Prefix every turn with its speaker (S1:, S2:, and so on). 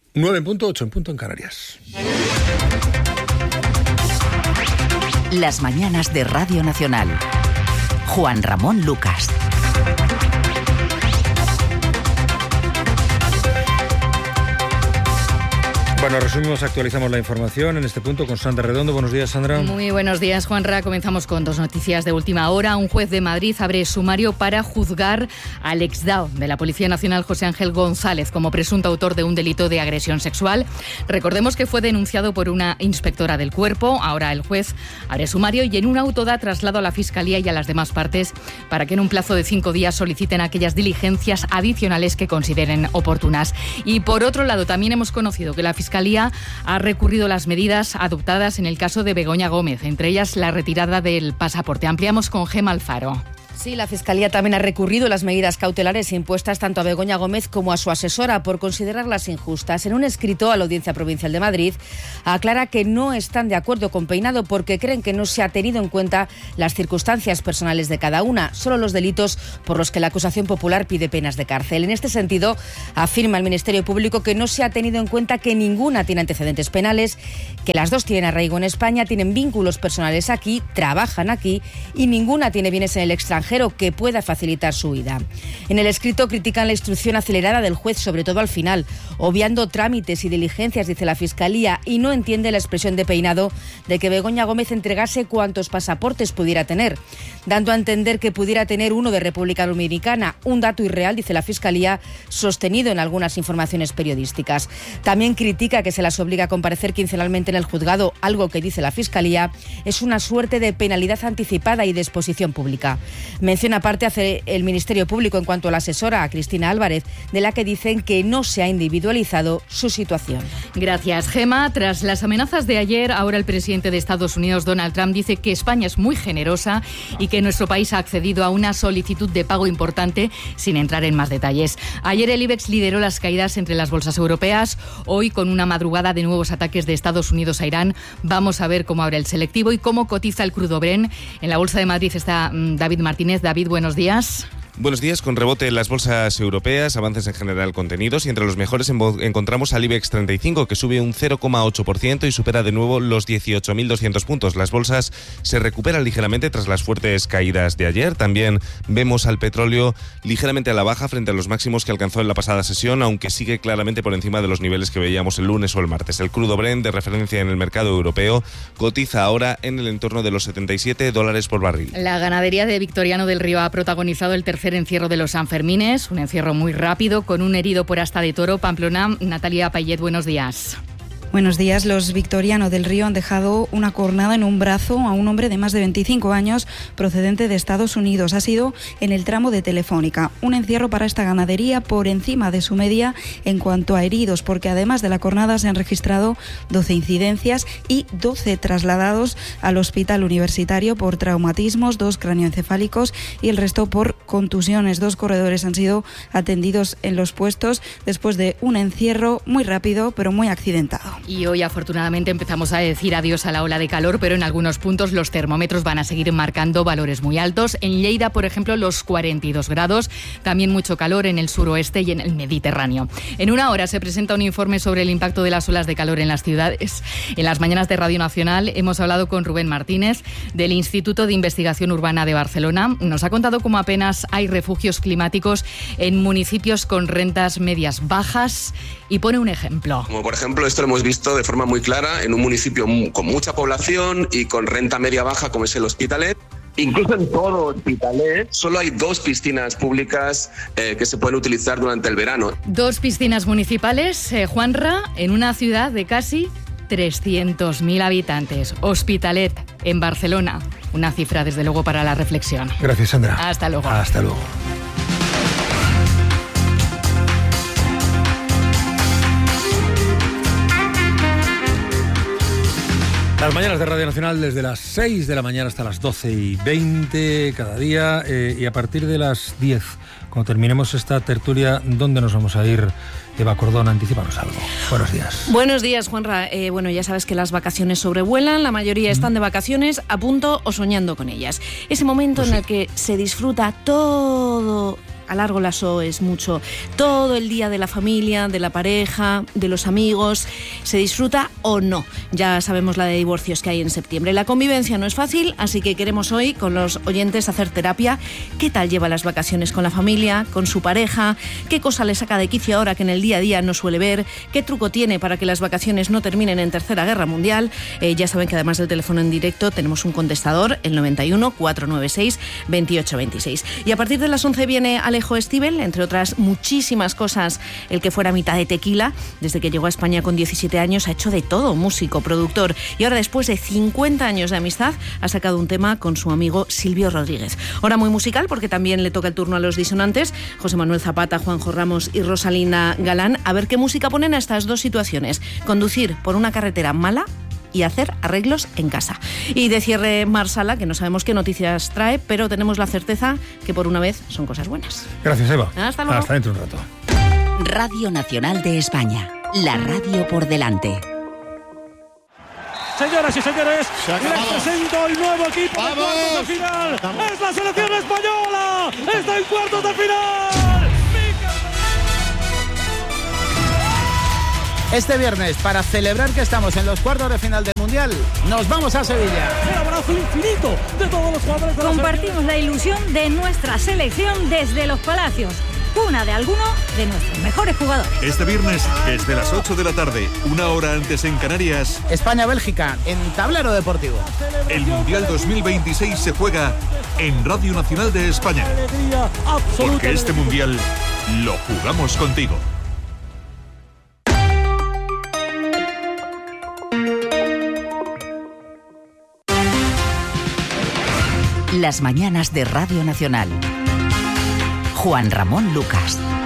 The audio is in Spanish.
S1: 9 en punto, 8 en punto en Canarias.
S2: Las mañanas de Radio Nacional. Juan Ramón Lucas.
S1: Bueno, resumimos, actualizamos la información en este punto con Sandra Redondo. Buenos días, Sandra.
S3: Muy buenos días, Juanra. Comenzamos con dos noticias de última hora. Un juez de Madrid abre sumario para juzgar al exdao de la Policía Nacional, José Ángel González, como presunto autor de un delito de agresión sexual. Recordemos que fue denunciado por una inspectora del cuerpo. Ahora el juez abre sumario y en un auto da traslado a la Fiscalía y a las demás partes para que en un plazo de 5 días soliciten aquellas diligencias adicionales que consideren oportunas. Y por otro lado, también hemos conocido que la Fiscalía ha recurrido las medidas adoptadas en el caso de Begoña Gómez, entre ellas la retirada del pasaporte. Ampliamos con Gemma Alfaro.
S4: Sí, la Fiscalía también ha recurrido las medidas cautelares impuestas tanto a Begoña Gómez como a su asesora por considerarlas injustas. En un escrito a la Audiencia Provincial de Madrid aclara que no están de acuerdo con Peinado porque creen que no se ha tenido en cuenta las circunstancias personales de cada una, solo los delitos por los que la acusación popular pide penas de cárcel. En este sentido, afirma el Ministerio Público que no se ha tenido en cuenta que ninguna tiene antecedentes penales, que las dos tienen arraigo en España, tienen vínculos personales aquí, trabajan aquí y ninguna tiene bienes en el extranjero que pueda facilitar su huida. En el escrito critican la instrucción acelerada del juez, sobre todo al final, obviando trámites y diligencias, dice la Fiscalía, y no entiende la expresión de Peinado de que Begoña Gómez entregase cuantos pasaportes pudiera tener, dando a entender que pudiera tener uno de República Dominicana, un dato irreal, dice la Fiscalía, sostenido en algunas informaciones periodísticas. También critica que se las obliga a comparecer quincenalmente en el juzgado, algo que, dice la Fiscalía, es una suerte de penalidad anticipada y de exposición pública. Mención aparte hace el Ministerio Público en cuanto a la asesora, a Cristina Álvarez, de la que dicen que no se ha individualizado su situación.
S3: Gracias, Gemma. Tras las amenazas de ayer, ahora el presidente de Estados Unidos, Donald Trump, dice que España es muy generosa y que nuestro país ha accedido a una solicitud de pago importante, sin entrar en más detalles. Ayer el IBEX lideró las caídas entre las bolsas europeas, hoy con una madrugada de nuevos ataques de Estados Unidos a Irán. Vamos a ver cómo abre el selectivo y cómo cotiza el crudo Brent. En la Bolsa de Madrid está David Martínez. David, buenos días.
S5: Buenos días. Con rebote en las bolsas europeas, avances en general contenidos y entre los mejores encontramos al IBEX 35 que sube un 0,8% y supera de nuevo los 18.200 puntos. Las bolsas se recuperan ligeramente tras las fuertes caídas de ayer. También vemos al petróleo ligeramente a la baja frente a los máximos que alcanzó en la pasada sesión, aunque sigue claramente por encima de los niveles que veíamos el lunes o el martes. El crudo Brent, de referencia en el mercado europeo, cotiza ahora en el entorno de los $77 por barril.
S3: La ganadería de Victoriano del Río ha protagonizado el tercer encierro de los Sanfermines, un encierro muy rápido con un herido por asta de toro. Pamplona, Natalia Payet, buenos días.
S6: Buenos días. Los Victoriano del Río han dejado una cornada en un brazo a un hombre de más de 25 años procedente de Estados Unidos. Ha sido en el tramo de Telefónica. Un encierro para esta ganadería por encima de su media en cuanto a heridos, porque además de la cornada se han registrado 12 incidencias y 12 trasladados al hospital universitario por traumatismos, 2 cráneoencefálicos y el resto por contusiones. 2 corredores han sido atendidos en los puestos después de un encierro muy rápido pero muy accidentado.
S3: Y hoy afortunadamente empezamos a decir adiós a la ola de calor, pero en algunos puntos los termómetros van a seguir marcando valores muy altos. En Lleida, por ejemplo, los 42 grados, también mucho calor en el suroeste y en el Mediterráneo. En una hora se presenta un informe sobre el impacto de las olas de calor en las ciudades. En las mañanas de Radio Nacional hemos hablado con Rubén Martínez del Instituto de Investigación Urbana de Barcelona. Nos ha contado cómo apenas hay refugios climáticos en municipios con rentas medias bajas y pone un ejemplo.
S7: Como por ejemplo, esto lo hemos visto de forma muy clara en un municipio con mucha población y con renta media baja como es el Hospitalet. Incluso en todo Hospitalet solo hay 2 piscinas públicas que se pueden utilizar durante el verano.
S3: 2 piscinas municipales, Juanra, en una ciudad de casi 300.000 habitantes. Hospitalet, en Barcelona. Una cifra, desde luego, para la reflexión.
S1: Gracias, Sandra.
S3: Hasta luego.
S1: Hasta luego. Las mañanas de Radio Nacional desde las 6 de la mañana hasta las 12:20 cada día y a partir de las 10, cuando terminemos esta tertulia, ¿dónde nos vamos a ir? Eva Cordón, anticípanos algo. Buenos días.
S8: Buenos días, Juanra. Bueno, ya sabes que las vacaciones sobrevuelan, la mayoría están de vacaciones, a punto o soñando con ellas. Ese momento en el que se disfruta todo a largo plazo es mucho. Todo el día de la familia, de la pareja, de los amigos, ¿se disfruta o no? Ya sabemos la de divorcios que hay en septiembre. La convivencia no es fácil, así que queremos hoy con los oyentes hacer terapia. ¿Qué tal lleva las vacaciones con la familia, con su pareja? ¿Qué cosa le saca de quicio ahora que en el día a día no suele ver? ¿Qué truco tiene para que las vacaciones no terminen en Tercera Guerra Mundial? Ya saben que además del teléfono en directo tenemos un contestador, el 91 496 2826. Y a partir de las 11 viene Alejo Stivel, entre otras muchísimas cosas, el que fuera mitad de tequila. Desde que llegó a España con 17 años ha hecho de todo, músico, productor, y ahora después de 50 años de amistad ha sacado un tema con su amigo Silvio Rodríguez. Hora muy musical porque también le toca el turno a los disonantes, José Manuel Zapata, Juanjo Ramos y Rosalinda Galán. A ver qué música ponen a estas dos situaciones: conducir por una carretera mala y hacer arreglos en casa. Y de cierre, Mar Sala, que no sabemos qué noticias trae, pero tenemos la certeza que por una vez son cosas buenas.
S1: Gracias, Eva.
S8: Hasta luego.
S1: Hasta dentro de un rato.
S2: Radio Nacional de España, la radio por delante.
S9: Señoras y señores, les presento el nuevo equipo de cuartos de final. ¡Es la selección española! ¡Está en cuartos de final!
S10: Este viernes, para celebrar que estamos en los cuartos de final del Mundial, nos vamos a Sevilla.
S9: El abrazo infinito de todos los jugadores de la
S11: Compartimos la ilusión de nuestra selección desde los Palacios, cuna de alguno de nuestros mejores jugadores.
S12: Este viernes, desde las 8 de la tarde, una hora antes en Canarias,
S10: España-Bélgica, en Tablero Deportivo.
S12: El Mundial 2026 se juega en Radio Nacional de España. Porque este Mundial lo jugamos contigo.
S2: Las mañanas de Radio Nacional. Juan Ramón Lucas.